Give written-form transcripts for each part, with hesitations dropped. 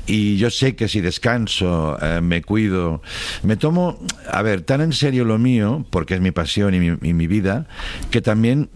Y yo sé que si descanso, me cuido, me tomo, a ver, tan en serio lo mío, porque es mi pasión y mi vida, que también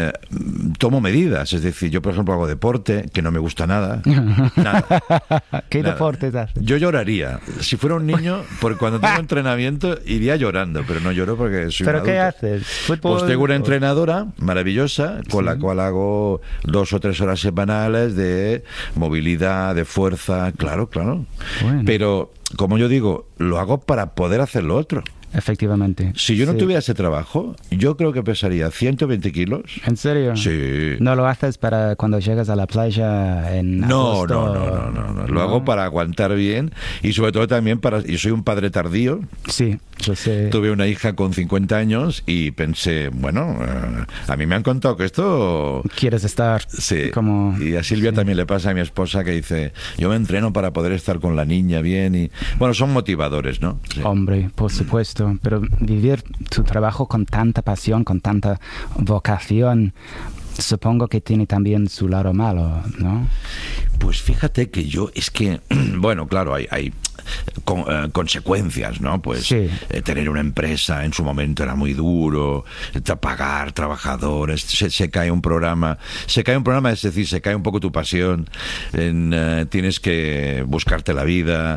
tomo medidas. Es decir, yo, por ejemplo, hago deporte, que no me gusta nada. Nada. ¿Qué Nada. deporte haces? Yo lloraría. Si fuera un niño, porque cuando tengo entrenamiento, iría llorando, pero no lloro porque soy un ¿Pero qué adulto. haces? ¿Fútbol? Pues tengo una entrenadora maravillosa con la cual hago 2 o 3 horas semanales de movilidad, de fuerza, claro. Bueno. Pero, como yo digo, lo hago para poder hacer lo otro. Efectivamente. Si yo no Sí. tuviera ese trabajo, yo creo que pesaría 120 kilos. ¿En serio? Sí. ¿No lo haces para cuando llegas a la playa en No, agosto? no. Lo hago para aguantar bien y sobre todo también para... Yo soy un padre tardío. Sí, yo sé. Tuve una hija con 50 años y pensé, bueno, a mí me han contado que esto... ¿Quieres estar Sí, como...? y a Silvia sí. también le pasa, a mi esposa, que dice, yo me entreno para poder estar con la niña bien y... Bueno, son motivadores, ¿no? Sí. Hombre, por supuesto, pero vivir tu trabajo con tanta pasión, con tanta vocación, supongo que tiene también su lado malo, ¿no? Pues fíjate que yo, es que, bueno, claro, hay consecuencias, ¿no? Pues Sí. Tener una empresa en su momento era muy duro, pagar trabajadores, se cae un programa, es decir, se cae un poco tu pasión, tienes que buscarte la vida,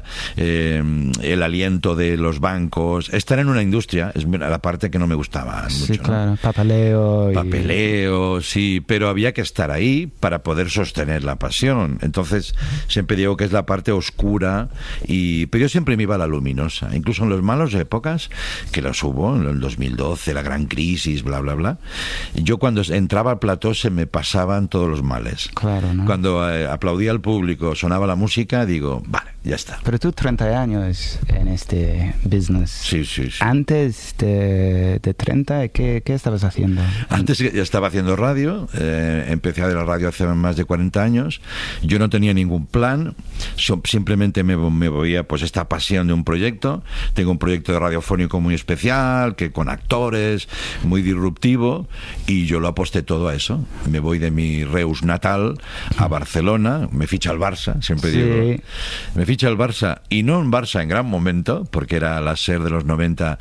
el aliento de los bancos, estar en una industria es la parte que no me gustaba mucho, Sí, ¿no? claro, papeleo. Papeleo, sí, pero había que estar ahí para poder sostener la pasión. Entonces, siempre digo que es la parte oscura, pero yo siempre me iba a la luminosa. Incluso en las malas épocas, que las hubo, en el 2012, la gran crisis, bla, bla, bla. Yo cuando entraba al plató se me pasaban todos los males. Claro, ¿no? Cuando aplaudía al público, sonaba la música, digo, vale, ya está. Pero tú 30 años en este business. Sí. Antes de 30, ¿qué estabas haciendo? Antes ya estaba haciendo radio, empecé a hacer la radio hace más de 40 años, yo no tenía ningún plan, simplemente me movía pues esta pasión de un proyecto, tengo un proyecto de radiofónico muy especial, que con actores, muy disruptivo, y yo lo aposté todo a eso, me voy de mi Reus natal a Barcelona, me ficha el Barça, siempre Sí. digo, me ficha el Barça, y no un Barça en gran momento, porque era la SER de los 90,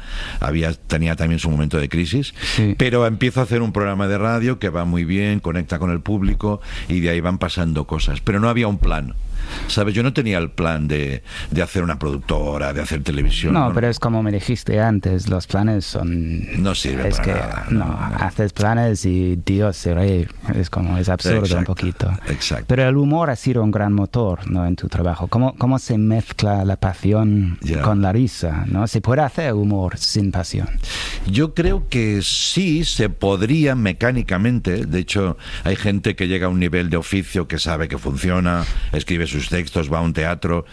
tenía también su momento de crisis, Sí. pero empiezo a hacer un programa de radio que va muy bien, conecta con el público y de ahí van pasando cosas, pero no había un plan. ¿Sabes? Yo no tenía el plan de hacer una productora, de hacer televisión. No, pero es como me dijiste antes, los planes son... No sirven es para que nada. no, haces planes y Dios se ríe. Es absurdo. Exacto, un poquito. exacto. Pero el humor ha sido un gran motor, ¿no? En tu trabajo. ¿Cómo se mezcla la pasión con la risa, ¿no? ¿Se puede hacer humor sin pasión? Yo creo que sí se podría mecánicamente. De hecho, hay gente que llega a un nivel de oficio que sabe que funciona, escribe sus textos, va a un teatro.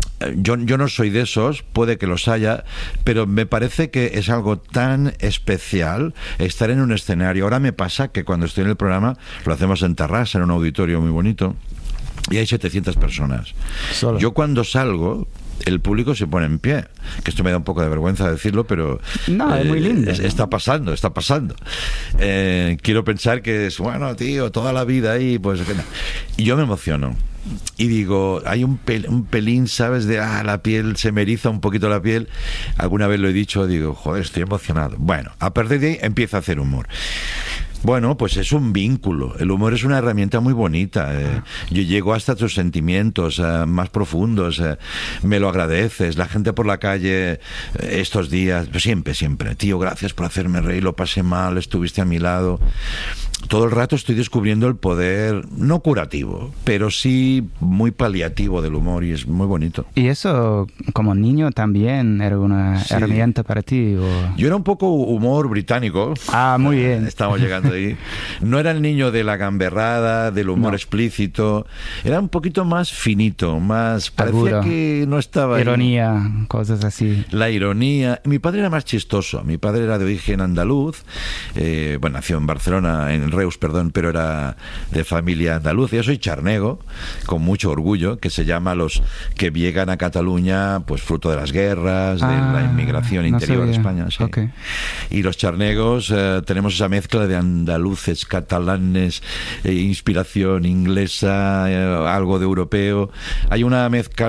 Yo no soy de esos, puede que los haya, pero me parece que es algo tan especial estar en un escenario. Ahora me pasa que cuando estoy en el programa, lo hacemos en Tarrasa, en un auditorio muy bonito, y hay 700 personas. Solo. Yo cuando salgo, el público se pone en pie, que esto me da un poco de vergüenza decirlo, pero no, es muy lindo, ¿no? Está pasando. Quiero pensar que es, bueno, tío, toda la vida ahí, pues que no. Y yo me emociono y digo, hay un pelín, ¿sabes? De la piel, se me eriza un poquito la piel. Alguna vez lo he dicho, digo, joder, estoy emocionado. Bueno, a partir de ahí empiezo a hacer humor. Bueno, pues es un vínculo. El humor es una herramienta muy bonita. Yo llego hasta tus sentimientos más profundos. Me lo agradeces. La gente por la calle estos días, siempre. Tío, gracias por hacerme reír. Lo pasé mal, estuviste a mi lado. Todo el rato estoy descubriendo el poder, no curativo, pero sí muy paliativo del humor, y es muy bonito. ¿Y eso, como niño, también era una herramienta para ti? ¿O? Yo era un poco humor británico. Muy bien. Estamos llegando ahí. No era el niño de la gamberrada, del humor explícito. Era un poquito más finito, más... Parecía Agudo. que no estaba ahí. Ironía, cosas así. La ironía. Mi padre era más chistoso. Mi padre era de origen andaluz. Bueno, nació en Barcelona, en Reus, perdón, pero era de familia andaluza. Yo soy charnego, con mucho orgullo, que se llama los que llegan a Cataluña, pues fruto de las guerras, de la inmigración interior de España. Sí. Okay. Y los charnegos tenemos esa mezcla de andaluces, catalanes, inspiración inglesa, algo de europeo. Hay una mezcla